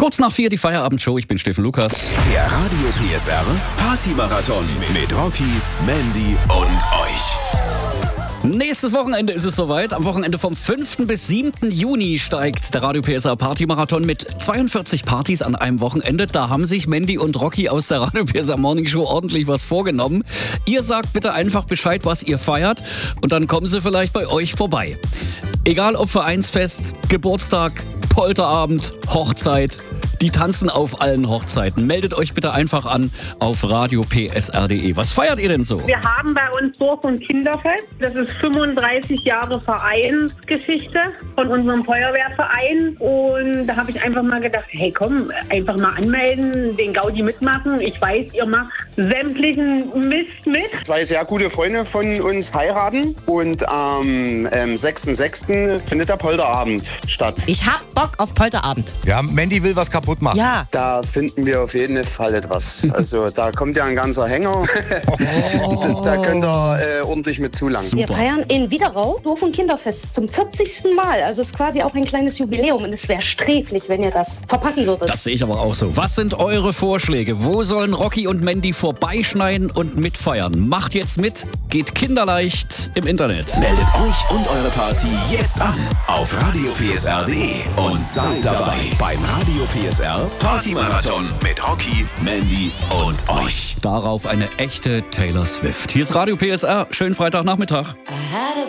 Kurz nach 4 die Feierabendshow. Ich bin Steffen Lukas. Der Radio PSR Party-Marathon mit Rocky, Mandy und euch. Nächstes Wochenende ist es soweit. Am Wochenende vom 5. bis 7. Juni steigt der Radio PSR Party-Marathon mit 42 Partys an einem Wochenende. Da haben sich Mandy und Rocky aus der Radio PSR Morning Show ordentlich was vorgenommen. Ihr sagt bitte einfach Bescheid, was ihr feiert, und dann kommen sie vielleicht bei euch vorbei. Egal ob Vereinsfest, Geburtstag, Polterabend, Hochzeit. Die tanzen auf allen Hochzeiten. Meldet euch bitte einfach an auf radiopsr.de. Was feiert ihr denn so? Wir haben bei uns Dorf- und Kinderfest. Das ist 35 Jahre Vereinsgeschichte von unserem Feuerwehrverein. Und da habe ich einfach mal gedacht, hey komm, einfach mal anmelden, den Gaudi mitmachen. Ich weiß, ihr macht sämtlichen Mist mit. 2 sehr gute Freunde von uns heiraten und am 6.6. findet der Polterabend statt. Ich hab Bock auf Polterabend. Ja, Mandy will was kaputt machen. Ja. Da finden wir auf jeden Fall etwas. Also da kommt ja ein ganzer Hänger. Da könnt ihr ordentlich mit zulangen. Wir feiern in Widerau Dorf- und Kinderfest zum 40. Mal. Also es ist quasi auch ein kleines Jubiläum und es wäre sträflich, wenn ihr das verpassen würdet. Das sehe ich aber auch so. Was sind eure Vorschläge? Wo sollen Rocky und Mandy vorbeischneiden und mitfeiern? Macht jetzt mit, geht kinderleicht im Internet. Meldet euch und eure Party jetzt an auf radiopsr.de und seid dabei beim Radio PSR Party-Marathon mit Rocky, Mandy und euch. Darauf eine echte Taylor Swift. Hier ist Radio PSR. Schönen Freitagnachmittag.